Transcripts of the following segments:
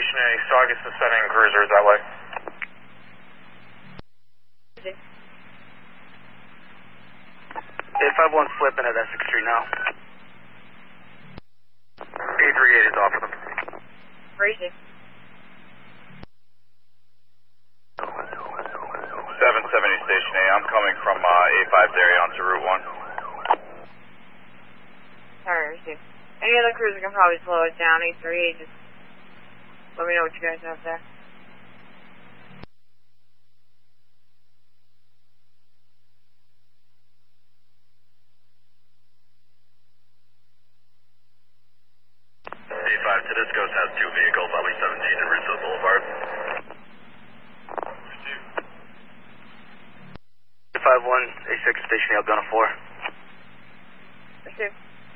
Station A, Saugus is sending cruisers that way. A51 flipping at Essex Street now. 838 is off of them. Crazy. 770 Station A, I'm coming from A5 area onto Route 1. Alright, receive. Any other cruiser can probably slow it down, 838, just let me know what you guys have there. A5 Tedesco's has 2 vehicles, I'll be 17 en route to the boulevard. A51, A6 Station A, Gunner 4. Receive.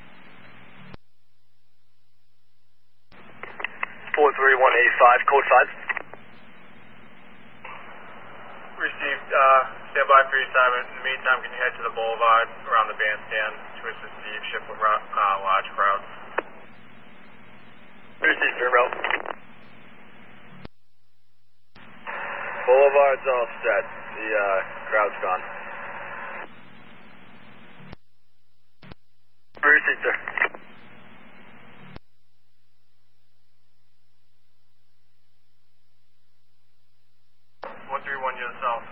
431A5, code 5. Received, stand by for your assignment. In the meantime, can you head to the boulevard around the bandstand to assist the ship with large crowds? Received, Zero. Boulevard's all set. The crowd's gone. Received, sir. South.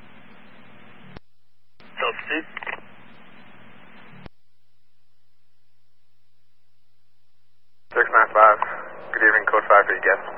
South Street. 695. Good evening, code 5 for you guys.